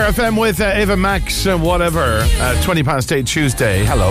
Clare FM with Ava Max and whatever. 20 past 8 Tuesday. Hello.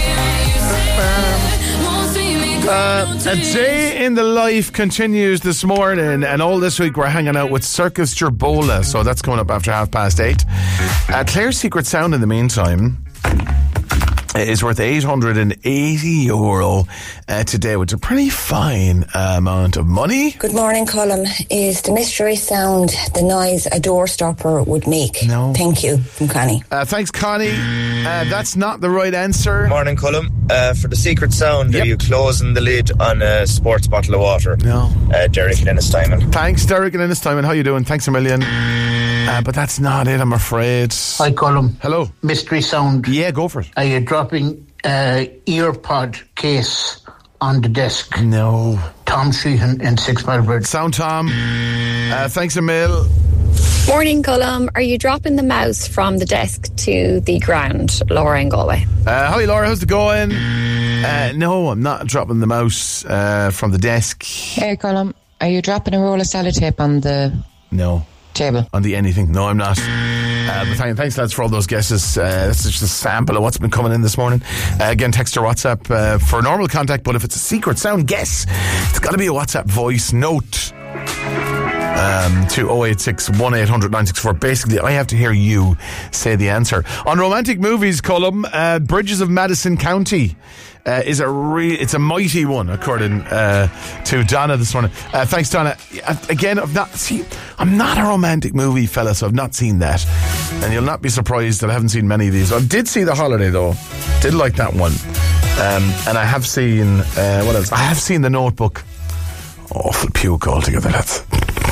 A day in the life continues this morning, and all this week we're hanging out with Circus Jerbola, so that's coming up after 8:30. Clare's Secret Sound in the meantime is worth €880 today, which is a pretty fine amount of money. Good morning, Colm. Is the mystery sound the noise a door stopper would make? No. Thank you, from Connie. Thanks, Connie. That's not the right answer. Morning, Colm. For the secret sound, Yep. are you closing the lid on a sports bottle of water? No. Derek and Ennis Diamond. Thanks, Derek and Ennis Diamond. How you doing? Thanks a million. But that's not it, I'm afraid. Hi, Colm. Hello. Mystery sound. Yeah, go for it. Are you dropping earpod case on the desk? No. Tom Sheehan in 6 Mile Bridge. Sound Tom. Thanks a mil. Morning, Colm. Are you dropping the mouse from the desk to the ground? Laura in Galway. Hi, Laura. How's it going? No, I'm not dropping the mouse from the desk. Hey, Colm. Are you dropping a roll of sellotape on the No. table? On the anything. No, I'm not. But thanks, lads, for all those guesses. This is just a sample of what's been coming in this morning. Again, text or WhatsApp for normal contact, but if it's a secret sound guess, it's got to be a WhatsApp voice note to 086 1800 964. Basically, I have to hear you say the answer. On romantic movies column, Bridges of Madison County is it's a mighty one, according to Donna this morning. Thanks, Donna. Again, I'm not a romantic movie fella, so I've not seen that, and you'll not be surprised that I haven't seen many of these. I did see The Holiday though, did like that one, and I have seen what else? I have seen The Notebook. Awful puke altogether, lads.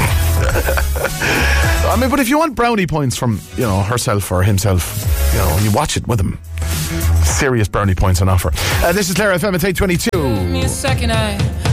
I mean, but if you want brownie points from, herself or himself, you watch it with him. Serious brownie points on offer. This is Clare FM at 8:22. Give me a second,